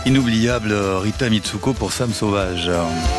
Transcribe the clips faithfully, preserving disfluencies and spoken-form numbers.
Inoubliable Rita Mitsuko pour Sam Sauvage.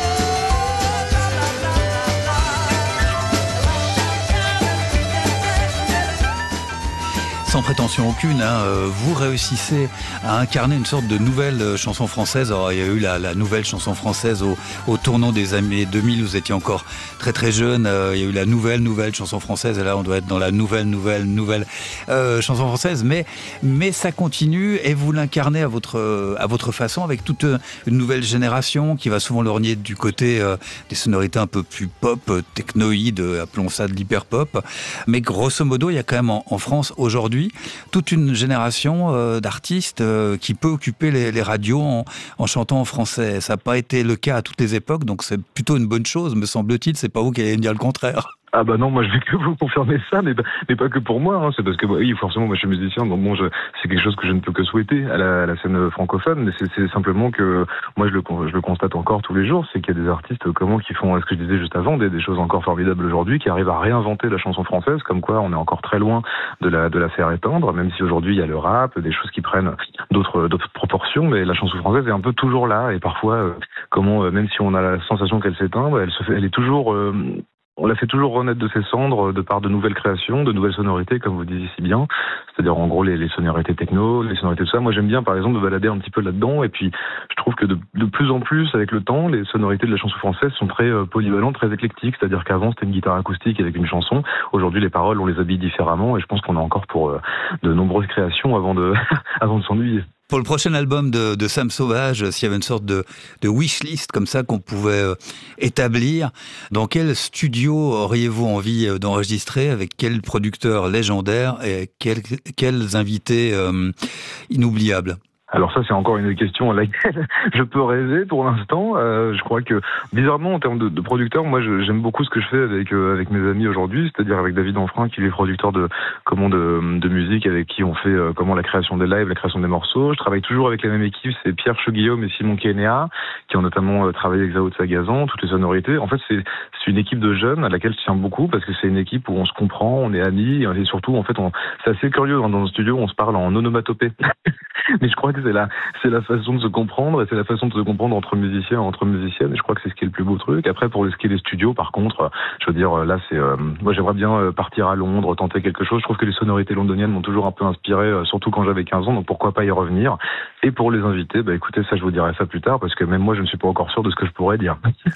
Sans prétention aucune, hein, vous réussissez à incarner une sorte de nouvelle chanson française. Alors, il y a eu la, la nouvelle chanson française au, au tournant des années deux mille, vous étiez encore très très jeune. Euh, il y a eu la nouvelle nouvelle chanson française, et là on doit être dans la nouvelle nouvelle nouvelle euh, chanson française. Mais mais ça continue et vous l'incarnez à votre à votre façon, avec toute une nouvelle génération qui va souvent lorgner du côté euh, des sonorités un peu plus pop, technoïdes, appelons ça de l'hyper pop. Mais grosso modo, il y a quand même en, en France aujourd'hui toute une génération euh, d'artistes euh, qui peut occuper les, les radios en, en chantant en français. Ça n'a pas été le cas à toutes les époques, donc c'est plutôt une bonne chose, me semble-t-il. C'est pas vous qui allez me dire le contraire. Ah bah non, moi je vais que vous confirmer ça, mais, mais pas que pour moi, hein. C'est parce que oui, forcément moi je suis musicien, donc bon, je, c'est quelque chose que je ne peux que souhaiter à la, à la scène francophone, mais c'est, c'est simplement que moi je le, je le constate encore tous les jours, c'est qu'il y a des artistes comment qui font, ce que je disais juste avant, des, des choses encore formidables aujourd'hui, qui arrivent à réinventer la chanson française, comme quoi on est encore très loin de la, de la faire éteindre, même si aujourd'hui il y a le rap, des choses qui prennent d'autres, d'autres proportions, mais la chanson française est un peu toujours là, et parfois, euh, comment, euh, même si on a la sensation qu'elle s'éteint, bah, elle se fait, elle est toujours, euh, on la fait toujours renaître de ses cendres de par de nouvelles créations, de nouvelles sonorités, comme vous disiez si bien. C'est-à-dire, en gros, les, les sonorités techno, les sonorités de ça. Moi, j'aime bien, par exemple, me balader un petit peu là-dedans. Et puis, je trouve que de, de plus en plus, avec le temps, les sonorités de la chanson française sont très euh, polyvalentes, très éclectiques. C'est-à-dire qu'avant, c'était une guitare acoustique avec une chanson. Aujourd'hui, les paroles, on les habille différemment. Et je pense qu'on a encore pour euh, de nombreuses créations avant de, avant de s'ennuyer. Pour le prochain album de, de Sam Sauvage, s'il y avait une sorte de, de wishlist comme ça qu'on pouvait euh, établir, dans quel studio auriez-vous envie d'enregistrer, avec quel producteur légendaire et quel, quels invités euh, inoubliables? Alors ça, c'est encore une question à laquelle je peux rêver pour l'instant. Euh, je crois que, bizarrement, en termes de, de producteurs, moi, je, j'aime beaucoup ce que je fais avec euh, avec mes amis aujourd'hui, c'est-à-dire avec David Enfrein, qui est producteur de comment de, de musique, avec qui on fait euh, comment la création des lives, la création des morceaux. Je travaille toujours avec la même équipe, c'est Pierre Cheguillaume et Simon Kénéa, qui ont notamment euh, travaillé avec Zao de Sagazan, toutes les sonorités. En fait, c'est c'est une équipe de jeunes à laquelle je tiens beaucoup, parce que c'est une équipe où on se comprend, on est amis, et surtout, en fait, on, c'est assez curieux, dans un studio, on se parle en onomatopée. Mais je crois que c'est la, c'est la façon de se comprendre, et c'est la façon de se comprendre entre musiciens, entre musiciennes, et je crois que c'est ce qui est le plus beau truc. Après, pour ce qui est des studios, par contre, je veux dire, là, c'est, euh, moi, j'aimerais bien partir à Londres, tenter quelque chose. Je trouve que les sonorités londoniennes m'ont toujours un peu inspiré, euh, surtout quand j'avais quinze ans, donc pourquoi pas y revenir. Et pour les invités, bah, écoutez, ça, je vous dirai ça plus tard, parce que même moi, je ne suis pas encore sûr de ce que je pourrais dire.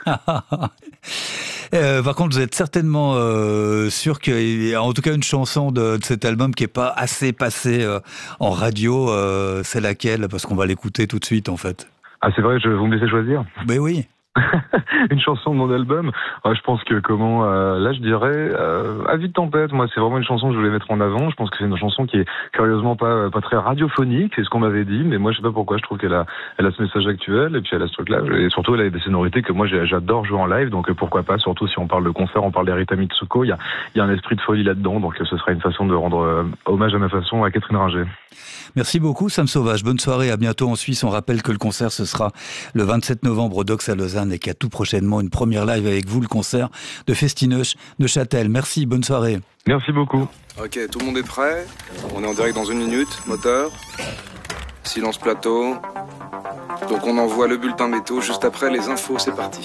Euh, par contre, vous êtes certainement euh, sûr qu'il y a en tout cas une chanson de, de cet album qui est pas assez passée euh, en radio. Euh, c'est laquelle? Parce qu'on va l'écouter tout de suite, en fait. Ah, c'est vrai, je, vous me laissez choisir? Ben oui. Une chanson de mon album. Ah, je pense que comment euh, là je dirais euh, Avis de tempête. Moi, c'est vraiment une chanson que je voulais mettre en avant. Je pense que c'est une chanson qui est curieusement pas pas très radiophonique, c'est ce qu'on m'avait dit, mais moi je sais pas pourquoi, je trouve qu'elle a elle a ce message actuel, et puis elle a ce truc là, et surtout elle a des sonorités que moi j'adore jouer en live, donc pourquoi pas, surtout si on parle de concert, on parle d'Erita Mitsuko, il y a il y a un esprit de folie là-dedans, donc ce sera une façon de rendre euh, hommage à ma façon à Catherine Ringer. Merci beaucoup, Sam Sauvage. Bonne soirée, à bientôt en Suisse. On rappelle que le concert, ce sera le vingt-sept novembre au Docks à Lausanne, et qu'il y a tout prochainement une première live avec vous, le concert de Festinoche de Châtel. Merci, bonne soirée. Merci beaucoup. Ok, tout le monde est prêt? On est en direct dans une minute. Moteur. Silence plateau. Donc on envoie le bulletin météo juste après les infos. C'est parti.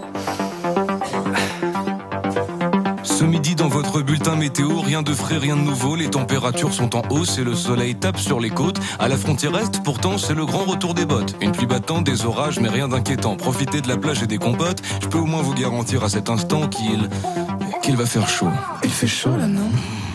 Ce midi dans votre bulletin météo, rien de frais, rien de nouveau, les températures sont en hausse et le soleil tape sur les côtes. À la frontière est, pourtant, c'est le grand retour des bottes. Une pluie battante, des orages, mais rien d'inquiétant. Profitez de la plage et des compotes, je peux au moins vous garantir à cet instant qu'il... qu'il va faire chaud. Il fait chaud là, non ?